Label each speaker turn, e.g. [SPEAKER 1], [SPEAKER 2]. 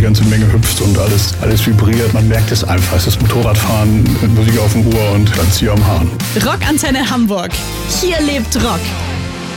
[SPEAKER 1] ganze Menge hüpft und alles vibriert. Man merkt es einfach. Es ist Motorradfahren mit Musik auf dem Ohr und dann Zieher am Hahn.
[SPEAKER 2] Rockantenne Hamburg. Hier lebt Rock.